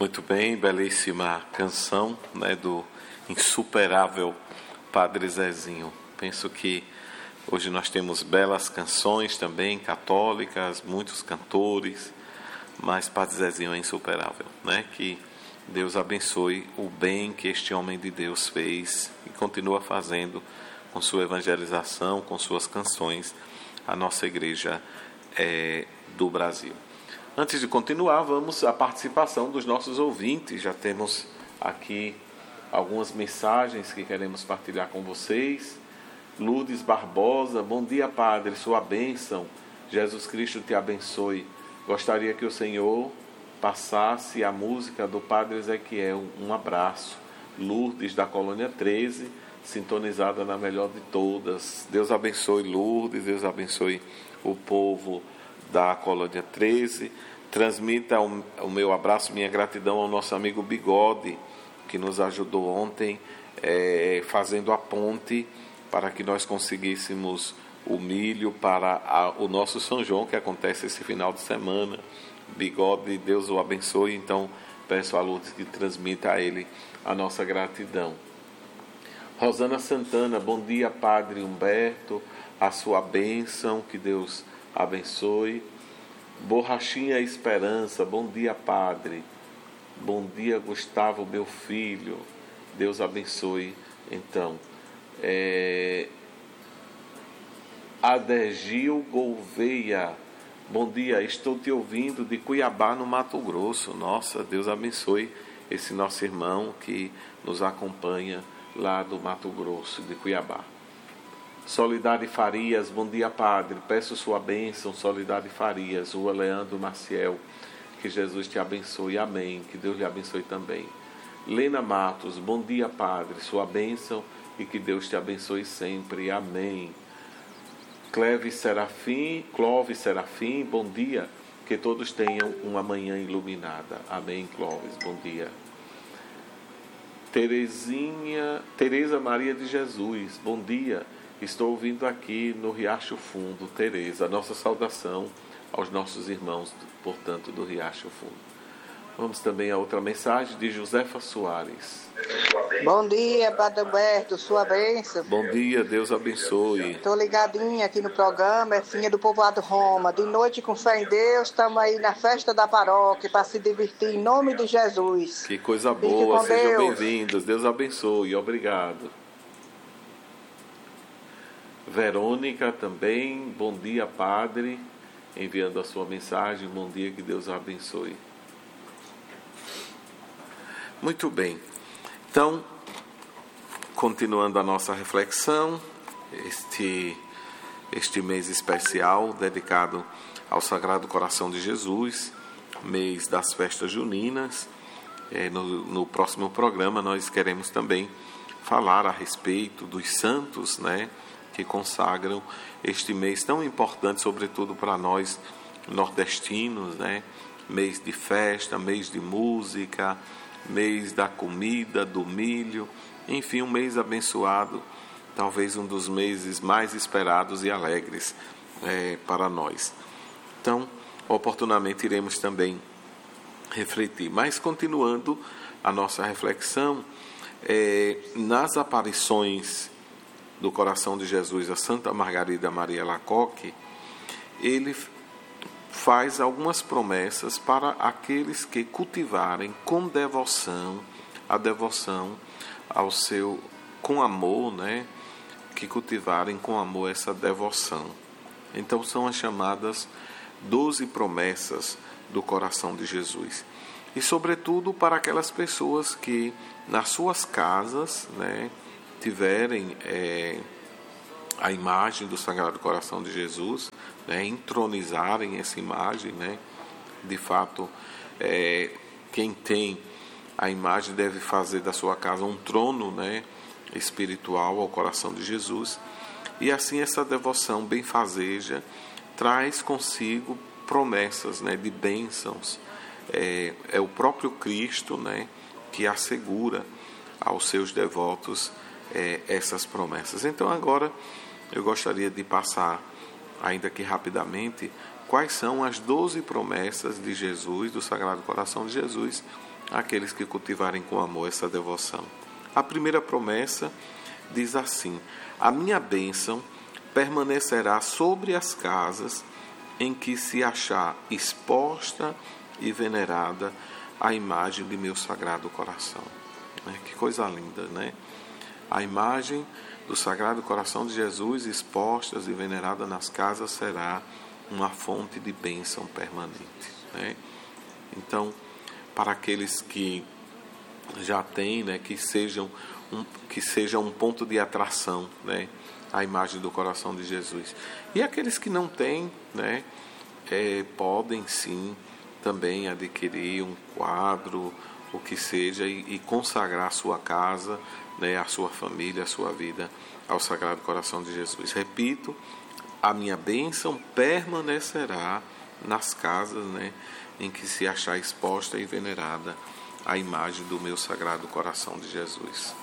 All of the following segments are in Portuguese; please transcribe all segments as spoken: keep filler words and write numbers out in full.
Muito bem, belíssima canção, né, do insuperável Padre Zezinho. Penso que hoje nós temos belas canções também, católicas, muitos cantores, mas Padre Zezinho é insuperável, né? Que Deus abençoe o bem que este homem de Deus fez e continua fazendo com sua evangelização, com suas canções, a nossa igreja é, do Brasil. Antes de continuar, vamos à participação dos nossos ouvintes. Já temos aqui algumas mensagens que queremos partilhar com vocês. Lourdes Barbosa, bom dia, Padre, sua bênção. Jesus Cristo te abençoe. Gostaria que o Senhor passasse a música do Padre Ezequiel. Um abraço. Lourdes, da Colônia treze, sintonizada na melhor de todas. Deus abençoe Lourdes, Deus abençoe o povo da Colônia treze. Transmita o, o meu abraço, minha gratidão ao nosso amigo Bigode, que nos ajudou ontem, é, fazendo a ponte para que nós conseguíssemos o milho para a, o nosso São João, que acontece esse final de semana. Bigode, Deus o abençoe. Então peço a Lourdes que transmita a ele a nossa gratidão. Rosana Santana, bom dia, Padre Humberto, a sua bênção, que Deus abençoe. Borrachinha Esperança, bom dia, Padre. Bom dia, Gustavo, meu filho. Deus abençoe. Então, é... Adergil Gouveia, bom dia, estou te ouvindo de Cuiabá, no Mato Grosso. Nossa, Deus abençoe esse nosso irmão que nos acompanha lá do Mato Grosso, de Cuiabá. Solidade Farias, bom dia, Padre, peço sua bênção. Solidade Farias, Rua Leandro Maciel, que Jesus te abençoe, amém, que Deus lhe abençoe também. Lena Matos, bom dia, Padre, sua bênção e que Deus te abençoe sempre, amém. Cleve Serafim, Clóvis Serafim, bom dia, que todos tenham uma manhã iluminada, amém, Clóvis, bom dia. Terezinha, Tereza Maria de Jesus, bom dia, estou ouvindo aqui no Riacho Fundo. Tereza, nossa saudação aos nossos irmãos, portanto, do Riacho Fundo. Vamos também a outra mensagem de Josefa Soares. Bom dia, Padre Humberto, sua bênção. Bom dia, Deus abençoe. Estou ligadinha aqui no programa, é Finha do Povoado Roma. De noite, com fé em Deus, estamos aí na festa da paróquia para se divertir em nome de Jesus. Que coisa boa, sejam bem-vindos. Deus abençoe, obrigado. Verônica também, bom dia, Padre, enviando a sua mensagem, bom dia, que Deus a abençoe. Muito bem, então, continuando a nossa reflexão, este, este mês especial dedicado ao Sagrado Coração de Jesus, mês das festas juninas, é, no, no próximo programa nós queremos também falar a respeito dos santos, né, que consagram este mês tão importante, sobretudo para nós nordestinos, né? Mês de festa, mês de música, mês da comida, do milho, enfim, um mês abençoado, talvez um dos meses mais esperados e alegres é, para nós. Então, oportunamente iremos também refletir. Mas, continuando a nossa reflexão, é, nas aparições do coração de Jesus a Santa Margarida Maria Lacoque, ele faz algumas promessas para aqueles que cultivarem com devoção, a devoção ao seu, com amor, né? Que cultivarem com amor essa devoção. Então são as chamadas doze promessas do coração de Jesus. E sobretudo para aquelas pessoas que nas suas casas, né, tiverem é, a imagem do Sagrado Coração de Jesus, né, entronizarem essa imagem, né, de fato, é, quem tem a imagem deve fazer da sua casa um trono, né, espiritual ao coração de Jesus, e assim essa devoção benfazeja traz consigo promessas, né, de bênçãos. É, é o próprio Cristo, né, que assegura aos seus devotos é, essas promessas. Então agora eu gostaria de passar, ainda que rapidamente, quais são as doze promessas de Jesus, do Sagrado Coração de Jesus, àqueles que cultivarem com amor essa devoção. A primeira promessa diz assim: a minha bênção permanecerá sobre as casas em que se achar exposta e venerada a imagem de meu Sagrado Coração. Que coisa linda, né? A imagem do Sagrado Coração de Jesus expostas e venerada nas casas será uma fonte de bênção permanente, né? Então, para aqueles que já têm, né, que sejam um, que seja um ponto de atração, né, a imagem do coração de Jesus. E aqueles que não têm, né, é, podem sim também adquirir um quadro, o que seja, e, e consagrar a sua casa, né, a sua família, a sua vida ao Sagrado Coração de Jesus. Repito, a minha bênção permanecerá nas casas, né, em que se achar exposta e venerada a imagem do meu Sagrado Coração de Jesus.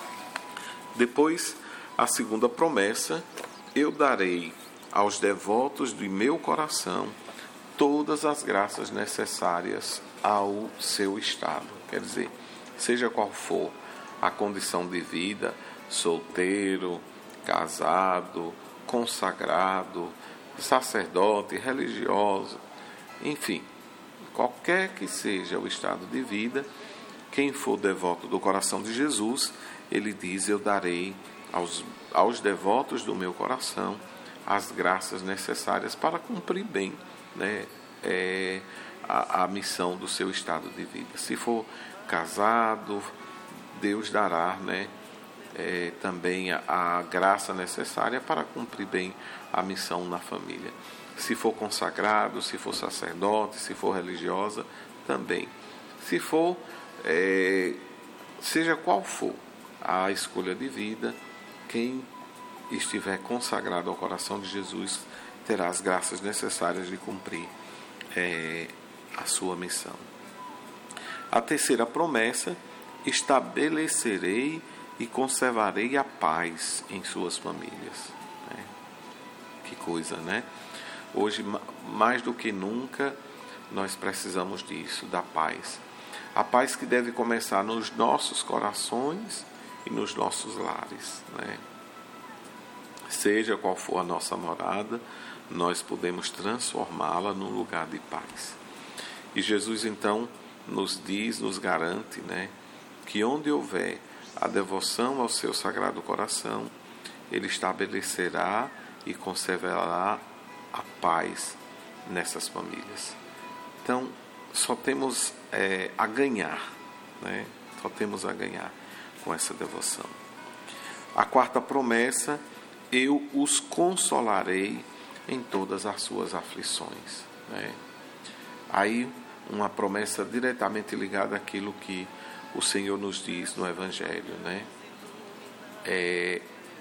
Depois, a segunda promessa: eu darei aos devotos do meu coração todas as graças necessárias ao seu estado. Quer dizer, seja qual for a condição de vida, solteiro, casado, consagrado, sacerdote, religioso, enfim, qualquer que seja o estado de vida, quem for devoto do coração de Jesus, ele diz: eu darei aos, aos devotos do meu coração as graças necessárias para cumprir bem, né, é, a, a missão do seu estado de vida. Se for casado, Deus dará, né, é, também a, a graça necessária para cumprir bem a missão na família. Se for consagrado, se for sacerdote, se for religiosa, também. Se for, é, seja qual for a escolha de vida, quem estiver consagrado ao coração de Jesus terá as graças necessárias de cumprir é, a sua missão. A terceira promessa: estabelecerei e conservarei a paz em suas famílias. É, que coisa, né? Hoje, mais do que nunca, nós precisamos disso, da paz. A paz que deve começar nos nossos corações e nos nossos lares, né? Seja qual for a nossa morada, nós podemos transformá-la num lugar de paz. E Jesus, então, nos diz, nos garante, né, que onde houver a devoção ao seu Sagrado Coração, Ele estabelecerá e conservará a paz nessas famílias. Então, só temos é, a ganhar, né? Só temos a ganhar com essa devoção. A quarta promessa: eu os consolarei em todas as suas aflições, né? Aí, uma promessa diretamente ligada àquilo que o Senhor nos diz no Evangelho, né? É,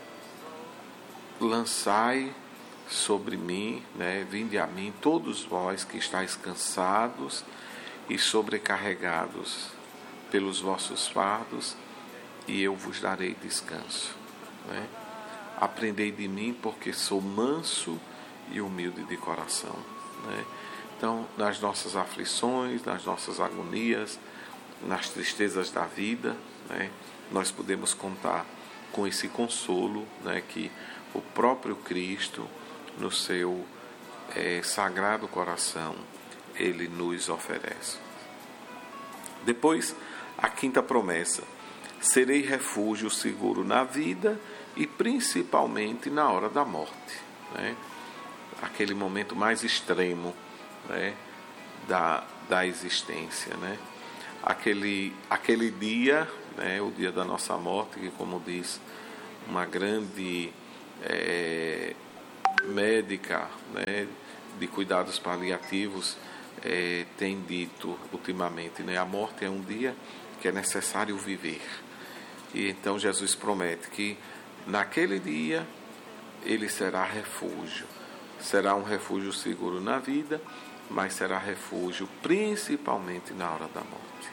lançai sobre mim, né, vinde a mim, todos vós que estáis cansados e sobrecarregados pelos vossos fardos, e eu vos darei descanso, né? Aprendei de mim, porque sou manso e humilde de coração, né? Então, nas nossas aflições, nas nossas agonias, nas tristezas da vida, né, nós podemos contar com esse consolo, né, que o próprio Cristo, no seu é, Sagrado Coração, Ele nos oferece. Depois, a quinta promessa: serei refúgio seguro na vida e principalmente na hora da morte, né? Aquele momento mais extremo, né, da, da existência, né? Aquele, aquele dia, né, o dia da nossa morte, que, como diz uma grande é, médica, né, de cuidados paliativos, é, tem dito ultimamente, né, a morte é um dia que é necessário viver. E então Jesus promete que naquele dia Ele será refúgio. Será um refúgio seguro na vida, mas será refúgio principalmente na hora da morte.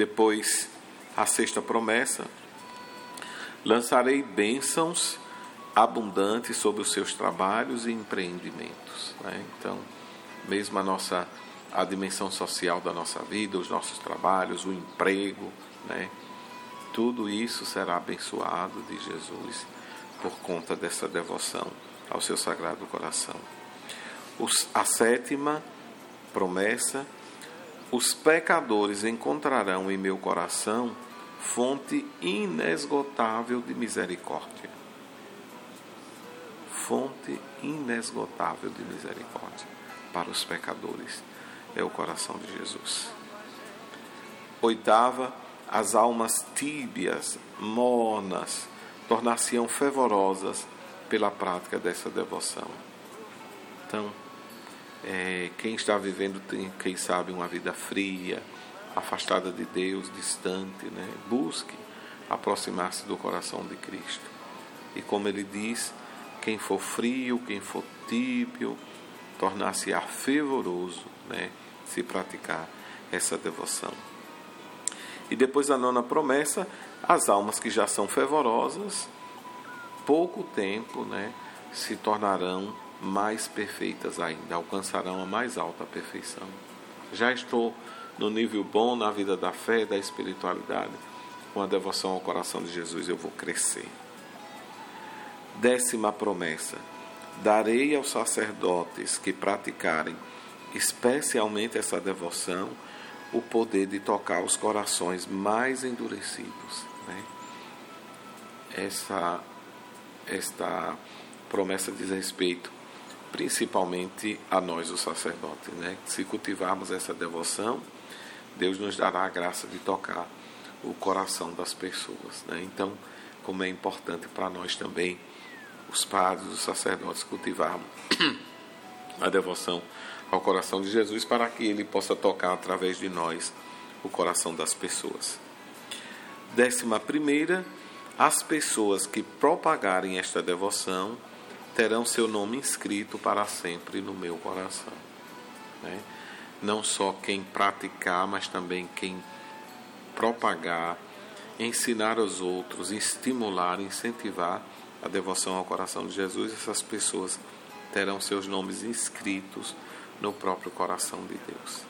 Depois, a sexta promessa: lançarei bênçãos abundante sobre os seus trabalhos e empreendimentos, né? Então, mesmo a nossa a dimensão social da nossa vida, os nossos trabalhos, o emprego, né? Tudo isso será abençoado de Jesus por conta dessa devoção ao seu Sagrado Coração. Os, a sétima promessa: os pecadores encontrarão em meu coração fonte inesgotável de misericórdia. Fonte inesgotável de misericórdia para os pecadores é o coração de Jesus. Oitava: as almas tíbias, mornas, tornar-se-ão fervorosas pela prática dessa devoção. Então, é, quem está vivendo, tem, quem sabe, uma vida fria, afastada de Deus, distante, né? Busque aproximar-se do coração de Cristo. E como ele diz, quem for frio, quem for tíbio, tornar-se-á fervoroso, né? Se praticar essa devoção. E depois a nona promessa: as almas que já são fervorosas, pouco tempo, né, se tornarão mais perfeitas ainda, alcançarão a mais alta perfeição. Já estou no nível bom na vida da fé, da espiritualidade, com a devoção ao coração de Jesus eu vou crescer. Décima promessa: darei aos sacerdotes que praticarem especialmente essa devoção o poder de tocar os corações mais endurecidos, né? Essa, esta promessa diz respeito principalmente a nós, os sacerdotes, né? Se cultivarmos essa devoção, Deus nos dará a graça de tocar o coração das pessoas, né? Então, como é importante para nós também, os padres, os sacerdotes, cultivarmos a devoção ao coração de Jesus, para que ele possa tocar através de nós o coração das pessoas. Décima primeira: as pessoas que propagarem esta devoção terão seu nome inscrito para sempre no meu coração, né? Não só quem praticar, mas também quem propagar, ensinar aos outros, estimular, incentivar a devoção ao coração de Jesus. Essas pessoas terão seus nomes inscritos no próprio coração de Deus.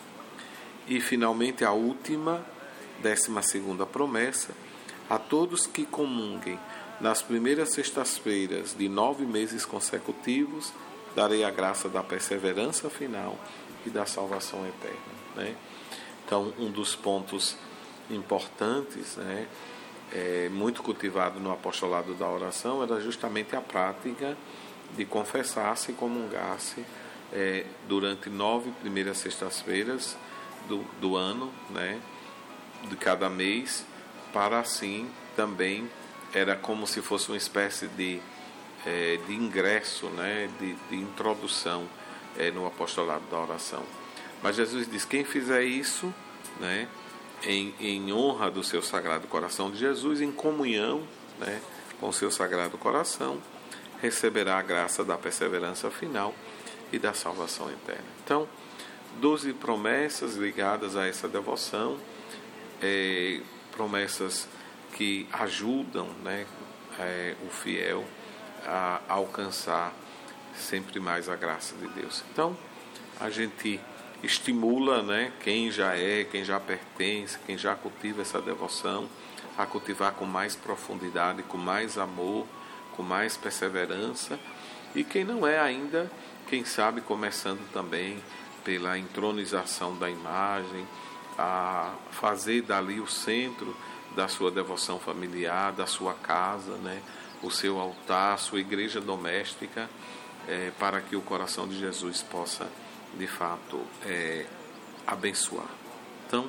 E finalmente a última, décima segunda promessa: a todos que comunguem nas primeiras sextas-feiras de nove meses consecutivos, darei a graça da perseverança final e da salvação eterna, né? Então, um dos pontos importantes, né, é, muito cultivado no apostolado da oração, era justamente a prática de confessar-se e comungar-se É, durante nove primeiras sextas-feiras do, do ano, né, de cada mês, para assim também, era como se fosse uma espécie de, é, de ingresso, né, de, de introdução é, no apostolado da oração. Mas Jesus diz: quem fizer isso, né, em, em honra do seu Sagrado Coração de Jesus, em comunhão, né, com o seu Sagrado Coração, receberá a graça da perseverança final e da salvação eterna. Então, doze promessas ligadas a essa devoção, é, promessas que ajudam, né, é, o fiel a alcançar sempre mais a graça de Deus. Então, a gente estimula, né, quem já é, quem já pertence, quem já cultiva essa devoção, a cultivar com mais profundidade, com mais amor, com mais perseverança, e quem não é ainda, quem sabe começando também pela entronização da imagem, a fazer dali o centro da sua devoção familiar, da sua casa, né, o seu altar, a sua igreja doméstica, é, para que o coração de Jesus possa, de fato, é, abençoar. Então,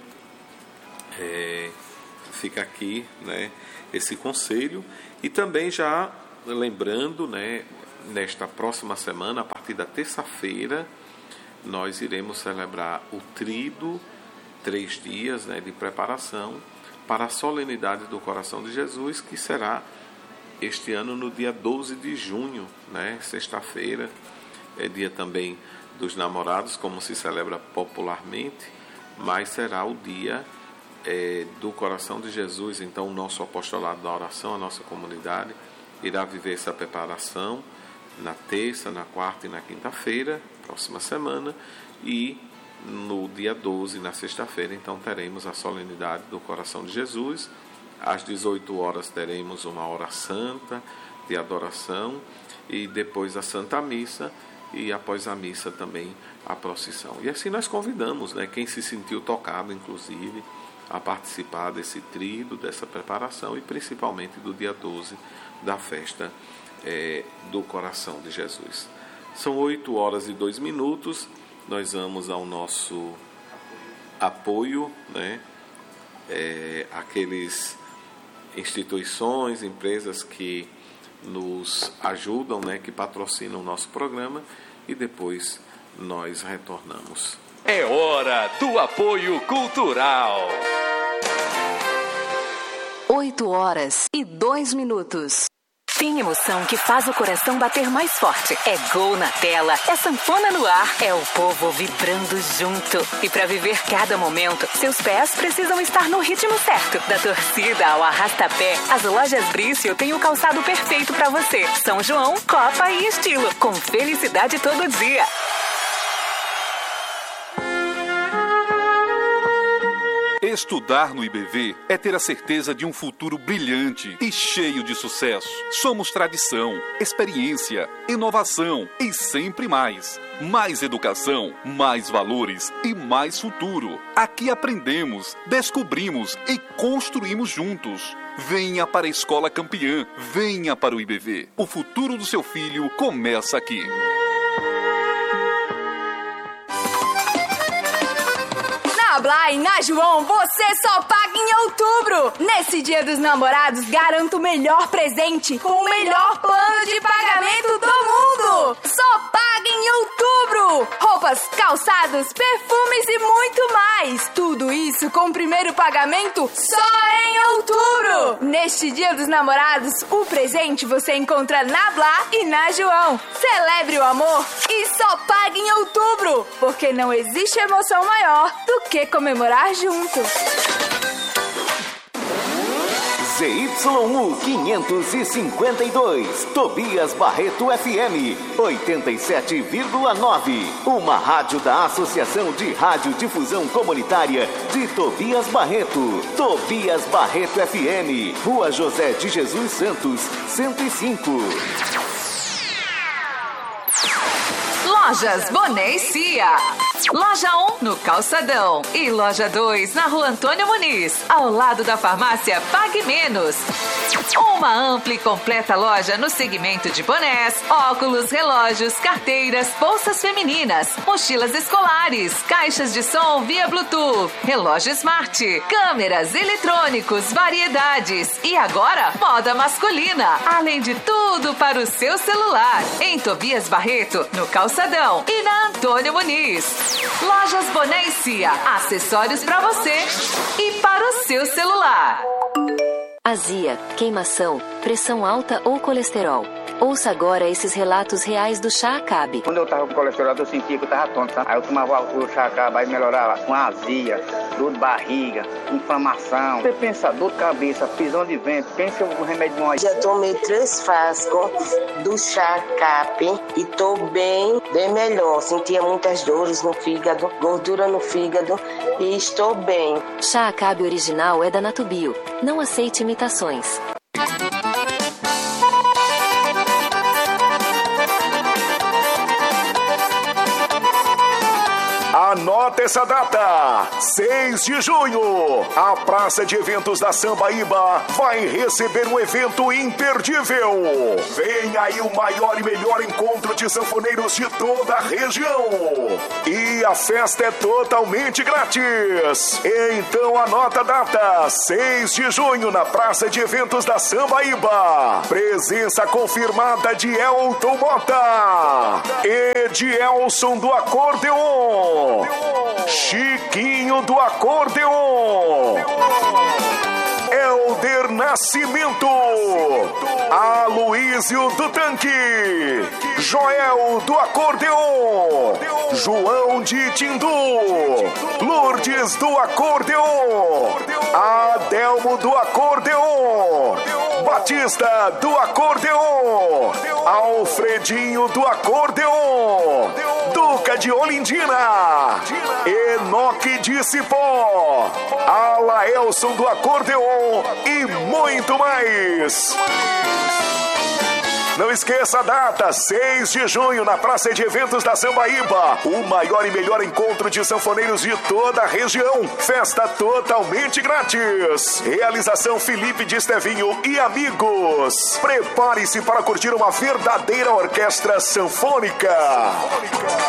é, fica aqui, né, esse conselho, e também já lembrando, né, nesta próxima semana, a partir da terça-feira, nós iremos celebrar o Tríduo, três dias, né, de preparação para a solenidade do Coração de Jesus, que será este ano no dia doze de junho, né, sexta-feira, é dia também dos namorados, como se celebra popularmente, mas será o dia é, do Coração de Jesus. Então, o nosso apostolado da oração, a nossa comunidade, irá viver essa preparação na terça, na quarta e na quinta-feira, próxima semana, e no dia doze, na sexta-feira, então teremos a solenidade do Coração de Jesus. Às dezoito horas teremos uma hora santa de adoração e depois a Santa Missa, e após a missa também a procissão. E assim nós convidamos, né, quem se sentiu tocado, inclusive, a participar desse tríduo, dessa preparação, e principalmente do dia doze, da festa é, do Coração de Jesus. São oito horas e dois minutos, nós vamos ao nosso apoio, né, é, aqueles instituições, empresas que nos ajudam, né, que patrocinam o nosso programa, e depois nós retornamos. É hora do apoio cultural. oito horas e dois minutos. Tem emoção que faz o coração bater mais forte. É gol na tela, é sanfona no ar, é o povo vibrando junto. E para viver cada momento, seus pés precisam estar no ritmo certo. Da torcida ao arrasta-pé, as lojas Brício têm o calçado perfeito para você. São João, Copa e estilo, com felicidade todo dia. Estudar no I B V é ter a certeza de um futuro brilhante e cheio de sucesso. Somos tradição, experiência, inovação e sempre mais. Mais educação, mais valores e mais futuro. Aqui aprendemos, descobrimos e construímos juntos. Venha para a Escola Campeã, venha para o I B V. O futuro do seu filho começa aqui. Na Blá e na João, você só paga em outubro. Nesse Dia dos Namorados, garanta o melhor presente com o melhor plano de pagamento do mundo. Só paga em outubro. Roupas, calçados, perfumes e muito mais. Tudo isso com o primeiro pagamento só em outubro. Neste Dia dos Namorados, o presente você encontra na Blá e na João. Celebre o amor e só paga em outubro, porque não existe emoção maior do que comemorar junto. Z Y U quinhentos e cinquenta e dois, Tobias Barreto F M, oitenta e sete vírgula nove. Uma rádio da Associação de Radiodifusão Comunitária de Tobias Barreto. Tobias Barreto F M, Rua José de Jesus Santos, cento e cinco. Lojas Boné e Cia. Loja um no Calçadão e Loja dois na Rua Antônio Muniz, ao lado da farmácia Pague Menos. Uma ampla e completa loja no segmento de bonés, óculos, relógios, carteiras, bolsas femininas, mochilas escolares, caixas de som via Bluetooth, relógio smart, câmeras, eletrônicos, variedades e agora moda masculina, além de tudo para o seu celular. Em Tobias Barreto, no Calçadão e na Antônio Muniz. Lojas Boné e Cia, acessórios para você e para o seu celular. Azia, queimação, pressão alta ou colesterol. Ouça agora esses relatos reais do Chá Acabe. Quando eu tava com colesterol, eu sentia que eu tava tonto, sabe? Aí eu tomava o Chá Acabe, aí melhorava com azia, dor de barriga, inflamação. Você pensa, dor de cabeça, prisão de vento, pensa o remédio bom aí. Já tomei três frascos do Chá Acabe e tô bem, bem melhor. Sentia muitas dores no fígado, gordura no fígado e estou bem. Chá Acabe original é da Natubio. Não aceite imitações. Anota essa data, seis de junho, a Praça de Eventos da Sambaíba vai receber um evento imperdível. Vem aí o maior e melhor encontro de sanfoneiros de toda a região. E a festa é totalmente grátis. Então anota a data, seis de junho, na Praça de Eventos da Sambaíba. Presença confirmada de Elton Mota e de Elson do Acordeon. Chiquinho do Acordeon, Helder Nascimento, Aloísio do Tanque, Joel do Acordeon, João de Tindu, Lourdes Lourdes do acordeon, Adelmo do acordeon, Batista do acordeon, Alfredinho do acordeon, Duca de Olindina, Enoque de Cipó, Alaelson do acordeon e muito mais. Não esqueça a data, seis de junho, na Praça de Eventos da Sambaíba. O maior e melhor encontro de sanfoneiros de toda a região. Festa totalmente grátis. Realização Felipe de Estevinho e amigos. Prepare-se para curtir uma verdadeira orquestra sanfônica.